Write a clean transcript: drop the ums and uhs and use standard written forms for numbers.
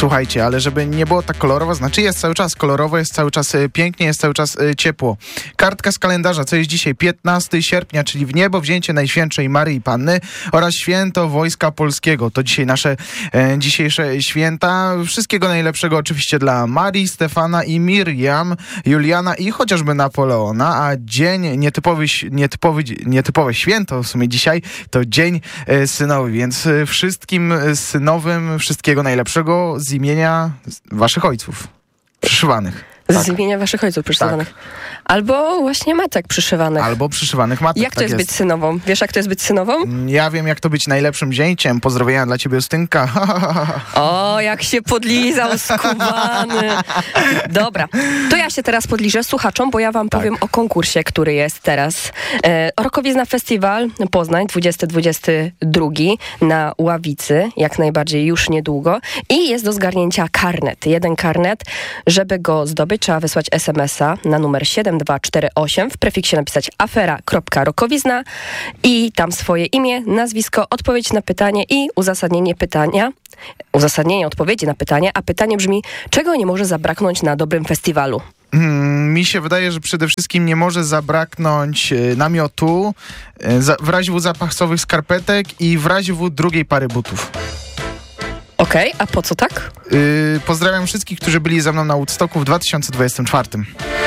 Słuchajcie, ale żeby nie było tak kolorowo, znaczy jest cały czas kolorowo, jest cały czas pięknie, jest cały czas ciepło. Kartka z kalendarza, co jest dzisiaj? 15 sierpnia, czyli w niebo wzięcie Najświętszej Maryi Panny oraz święto Wojska Polskiego. To dzisiaj nasze dzisiejsze święta. Wszystkiego najlepszego oczywiście dla Marii, Stefana i Miriam, Juliana i chociażby Napoleona, a dzień nietypowe święto w sumie dzisiaj to Dzień Synowy, więc wszystkim synowym wszystkiego najlepszego z imienia waszych ojców przyszywanych. Z imienia waszych ojców przyszywanych. Tak. Albo właśnie matek przyszywanych. Albo przyszywanych matek. Jak to jest być synową? Wiesz, jak to jest być synową? Ja wiem, jak to być najlepszym zięciem. Pozdrowienia dla ciebie, Justynka. O, jak się podlizał, skubany. Dobra, to ja się teraz podliżę słuchaczom, bo ja wam powiem o konkursie, który jest teraz. Rokowizna Festiwal Poznań 2022 na Ławicy, jak najbardziej już niedługo. I jest do zgarnięcia karnet. Jeden karnet, żeby go zdobyć, trzeba wysłać SMS-a na numer 7248, w prefiksie napisać afera.rokowizna i tam swoje imię, nazwisko, odpowiedź na pytanie i uzasadnienie odpowiedzi na pytanie, a pytanie brzmi, czego nie może zabraknąć na dobrym festiwalu? Mi się wydaje, że przede wszystkim nie może zabraknąć namiotu, w razie zapachsowych skarpetek i w razie drugiej pary butów. Okej, a po co tak? Pozdrawiam wszystkich, którzy byli ze mną na Woodstocku w 2024.